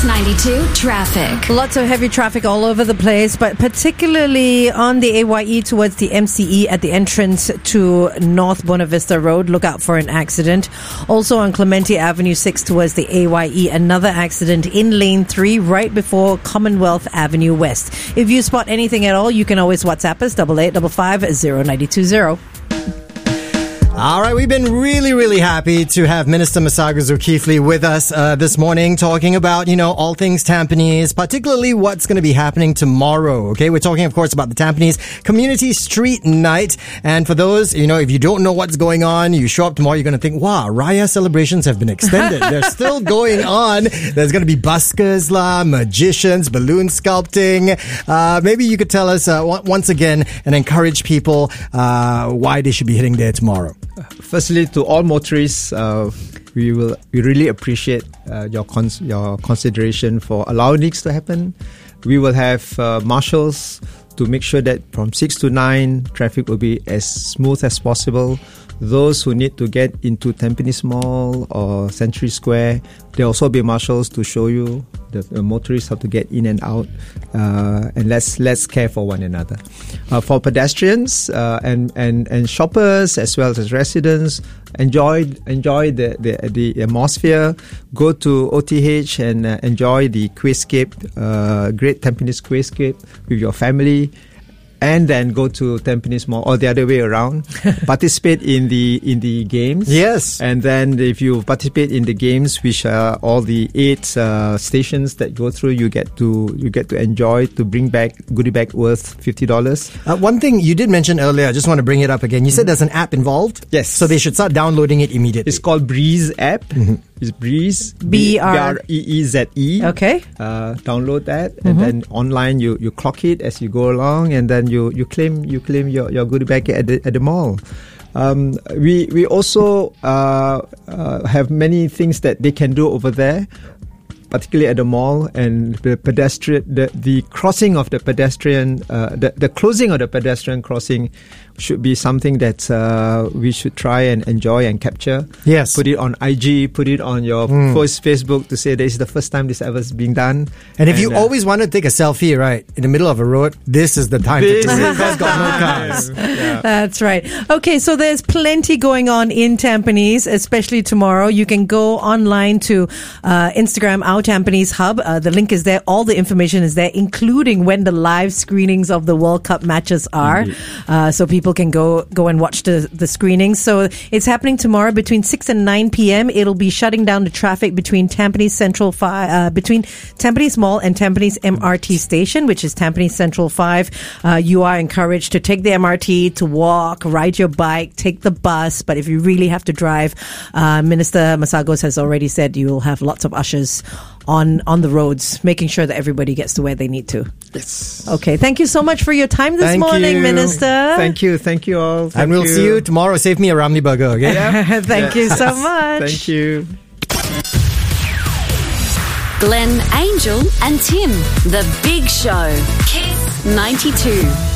Kiss 92 traffic. Lots of heavy traffic all over the place, but particularly on the AYE towards the MCE at the entrance to North Buona Vista Road. Look out for an accident. Also on Clementi Avenue 6 towards the AYE, another accident in lane 3 right before Commonwealth Avenue West. If you spot anything at all, you can always WhatsApp us 8855 0920. All right, we've been really happy to have Minister Masago Zulkifli with us this morning, talking about, all things Tampines, particularly what's going to be happening tomorrow. Okay, we're talking, of course, about the Tampines Community Street Night. And for those, if you don't know what's going on, you show up tomorrow, you're going to think, wow, Raya celebrations have been extended. They're still going on. There's going to be buskers, magicians, balloon sculpting. Maybe you could tell us once again and encourage people why they should be hitting there tomorrow. Firstly, to all motorists, we really appreciate your consideration for allowing this to happen. We will have marshals to make sure that from 6 to 9, traffic will be as smooth as possible. Those who need to get into Tampines Mall or Century Square, there will also be marshals to show you the motorists how to get in and out, and let's care for one another. For pedestrians and shoppers as well as residents, enjoy the atmosphere. Go to OTH and enjoy the Quayscape, Great Tampines Quayscape with your family. And then go to Tampines Mall, or the other way around. Participate in the games. Yes. And then if you participate in the games, which are all the 8 stations that go through, you get to enjoy, to bring back goodie bag worth $50. One thing you did mention earlier, I just want to bring it up again. You said there's an app involved. Yes. So they should start downloading it immediately. It's called Breeze app. Mm-hmm. It's Breeze. BREEZE. Okay. Download that, and then online you clock it as you go along, and then you claim your goodie bag at the mall. We also have many things that they can do over there, particularly at the mall, and the crossing of the pedestrian, the closing of the pedestrian crossing should be something that we should try and enjoy and capture. Yes. Put it on IG, put it on your Facebook to say this is the first time this ever is being done. And if you always want to take a selfie, right, in the middle of a road, this is the time to do it. Because got no cars. Yeah. That's right. Okay, so there's plenty going on in Tampines, especially tomorrow. You can go online to Instagram, Our Tampines Hub. The link is there. All the information is there, including when the live screenings of the World Cup matches are. So people can go and watch the screenings. So it's happening tomorrow between 6 and 9 p.m. It'll be shutting down the traffic between Tampines Central 5, between Tampines Mall and Tampines MRT station, which is Tampines Central 5. You are encouraged to take the MRT, to walk, ride your bike, take the bus. But if you really have to drive, Minister Masagos has already said you will have lots of ushers on the roads, making sure that everybody gets to where they need to. Yes. Okay. Thank you so much for your time this morning, Minister. Thank you all. And we'll see you tomorrow. Save me a Ramly burger, okay? Yeah. Thank you so much. Thank you. Glenn, Angel and Tim, The Big Show. Kiss 92.